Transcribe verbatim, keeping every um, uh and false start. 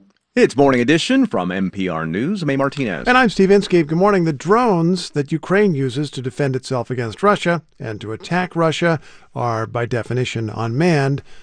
It's Morning Edition from N P R News. I'm A. Martinez. And I'm Steve Inskeep. Good morning. The drones that Ukraine uses to defend itself against Russia and to attack Russia are, by definition, unmanned.